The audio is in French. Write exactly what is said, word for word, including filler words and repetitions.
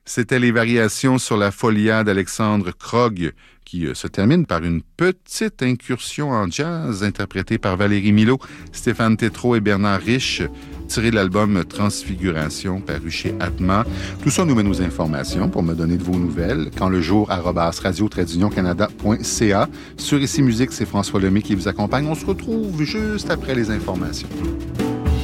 C'était les variations sur la Folia d'Alexandre Krog, qui se termine par une petite incursion en jazz interprétée par Valérie Milot, Stéphane Tétrault et Bernard Rich, tiré de l'album Transfiguration, paru chez Atma. Tout ça nous mène aux informations pour me donner de vos nouvelles. Quand le jour, arobase radio trait d'union canada point c a. Sur Ici Musique, c'est François Lemay qui vous accompagne. On se retrouve juste après les informations.